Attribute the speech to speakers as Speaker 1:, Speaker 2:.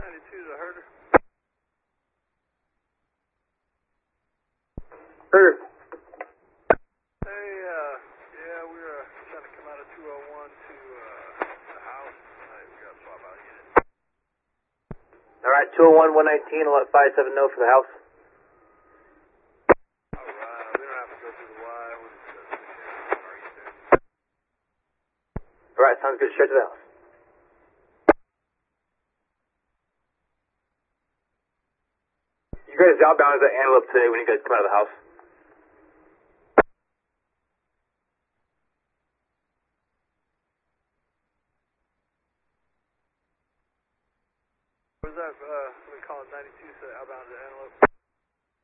Speaker 1: 92 to Herder.
Speaker 2: Herder.
Speaker 1: Hey, yeah, we were trying to come out of 201 to the house tonight. We got a swap out unit.
Speaker 2: Alright, 201, 119, I'll let 57 know for the house.
Speaker 1: Alright, we don't have to go through the Y. We'll just go through the target there.
Speaker 2: Alright, sounds good. Straight to the house. You guys outbound to Antelope today when you guys come out of the house.
Speaker 1: Where's that, we call it 92, so outbound to Antelope.